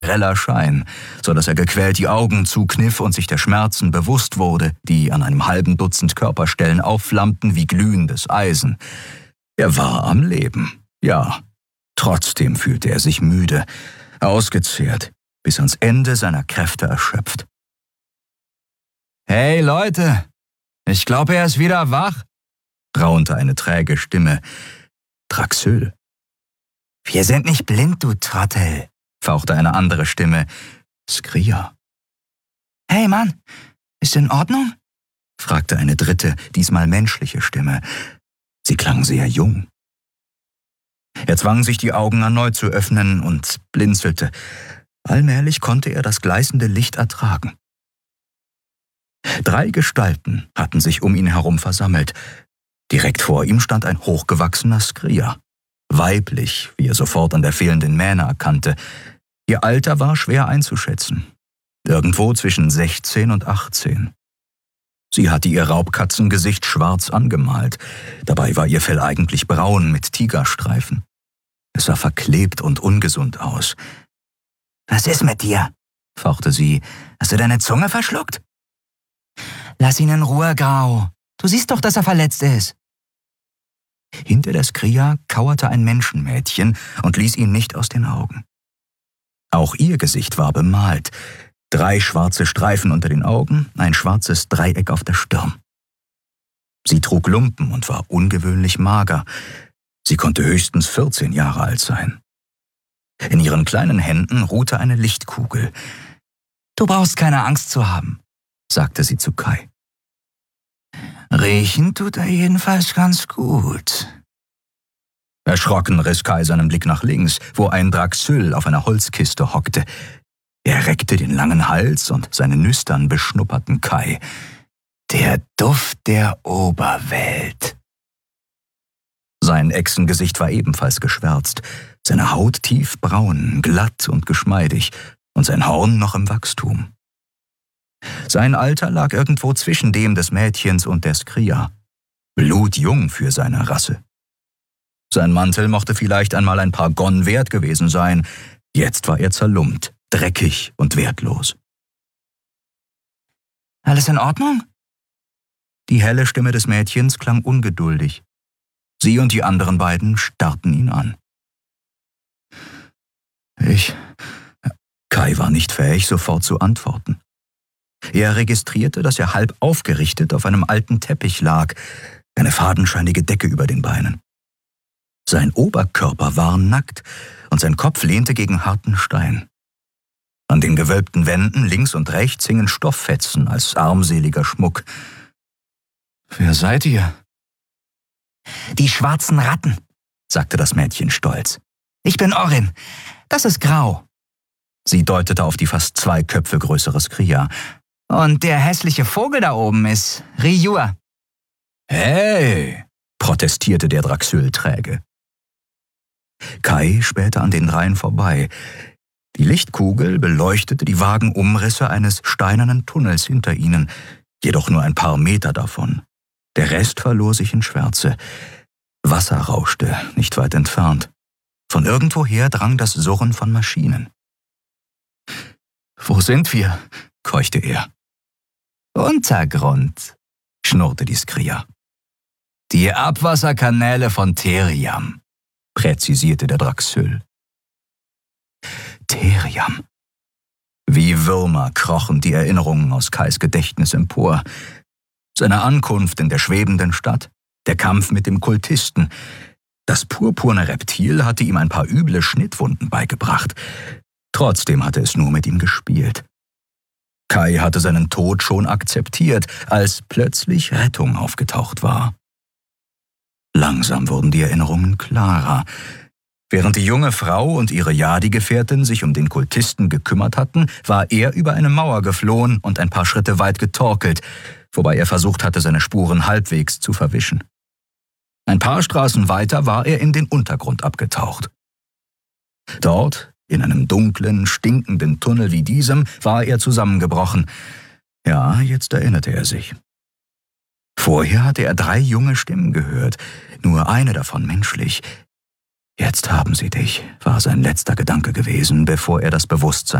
greller Schein, so dass er gequält die Augen zukniff und sich der Schmerzen bewusst wurde, die an einem halben Dutzend Körperstellen aufflammten wie glühendes Eisen. Er war am Leben, ja. Trotzdem fühlte er sich müde, ausgezehrt, bis ans Ende seiner Kräfte erschöpft. »Hey Leute, ich glaube, er ist wieder wach«, raunte eine träge Stimme. Draxyl. »Wir sind nicht blind, du Trottel«, fauchte eine andere Stimme. Skria. »Hey Mann, ist in Ordnung?«, fragte eine dritte, diesmal menschliche Stimme. Sie klang sehr jung. Er zwang sich, die Augen erneut zu öffnen und blinzelte. Allmählich konnte er das gleißende Licht ertragen. 3 Gestalten hatten sich um ihn herum versammelt. Direkt vor ihm stand ein hochgewachsener Skria. Weiblich, wie er sofort an der fehlenden Mähne erkannte. Ihr Alter war schwer einzuschätzen. Irgendwo zwischen 16 und 18. Sie hatte ihr Raubkatzengesicht schwarz angemalt. Dabei war ihr Fell eigentlich braun mit Tigerstreifen. Es sah verklebt und ungesund aus. »Was ist mit dir?«, fauchte sie. »Hast du deine Zunge verschluckt?« »Lass ihn in Ruhe, Grau. Du siehst doch, dass er verletzt ist.« Hinter der Skria kauerte ein Menschenmädchen und ließ ihn nicht aus den Augen. Auch ihr Gesicht war bemalt. 3 schwarze Streifen unter den Augen, ein schwarzes Dreieck auf der Stirn. Sie trug Lumpen und war ungewöhnlich mager. Sie konnte höchstens 14 Jahre alt sein. In ihren kleinen Händen ruhte eine Lichtkugel. »Du brauchst keine Angst zu haben«, sagte sie zu Kai. »Riechen tut er jedenfalls ganz gut.« Erschrocken riss Kai seinen Blick nach links, wo ein Draxyl auf einer Holzkiste hockte. Er reckte den langen Hals und seine Nüstern beschnupperten Kai. »Der Duft der Oberwelt.« Sein Echsengesicht war ebenfalls geschwärzt, seine Haut tiefbraun, glatt und geschmeidig und sein Horn noch im Wachstum. Sein Alter lag irgendwo zwischen dem des Mädchens und der Skria. Blutjung für seine Rasse. Sein Mantel mochte vielleicht einmal ein paar Gon wert gewesen sein. Jetzt war er zerlumpt, dreckig und wertlos. »Alles in Ordnung?« Die helle Stimme des Mädchens klang ungeduldig. Sie und die anderen beiden starrten ihn an. Kai war nicht fähig, sofort zu antworten. Er registrierte, dass er halb aufgerichtet auf einem alten Teppich lag, eine fadenscheinige Decke über den Beinen. Sein Oberkörper war nackt und sein Kopf lehnte gegen harten Stein. An den gewölbten Wänden links und rechts hingen Stofffetzen als armseliger Schmuck. »Wer seid ihr?« »Die schwarzen Ratten«, sagte das Mädchen stolz. »Ich bin Orin. Das ist Grau.« Sie deutete auf die fast 2 Köpfe größere Skria. »Und der hässliche Vogel da oben ist Ryua.« »Hey«, protestierte der Draxyl träge. Kai spähte an den 3 vorbei. Die Lichtkugel beleuchtete die vagen Umrisse eines steinernen Tunnels hinter ihnen, jedoch nur ein paar Meter davon. Der Rest verlor sich in Schwärze. Wasser rauschte, nicht weit entfernt. Von irgendwoher drang das Surren von Maschinen. »Wo sind wir?«, keuchte er. »Untergrund«, schnurrte die Skria. »Die Abwasserkanäle von Teriam«, präzisierte der Draxyl. Teriam. Wie Würmer krochen die Erinnerungen aus Kais Gedächtnis empor. Seine Ankunft in der schwebenden Stadt, der Kampf mit dem Kultisten. Das purpurne Reptil hatte ihm ein paar üble Schnittwunden beigebracht. Trotzdem hatte es nur mit ihm gespielt. Kai hatte seinen Tod schon akzeptiert, als plötzlich Rettung aufgetaucht war. Langsam wurden die Erinnerungen klarer. Während die junge Frau und ihre Yadi-Gefährtin sich um den Kultisten gekümmert hatten, war er über eine Mauer geflohen und ein paar Schritte weit getorkelt, wobei er versucht hatte, seine Spuren halbwegs zu verwischen. Ein paar Straßen weiter war er in den Untergrund abgetaucht. Dort, in einem dunklen, stinkenden Tunnel wie diesem, war er zusammengebrochen. Ja, jetzt erinnerte er sich. Vorher hatte er 3 junge Stimmen gehört, nur eine davon menschlich. Jetzt haben sie dich, war sein letzter Gedanke gewesen, bevor er das Bewusstsein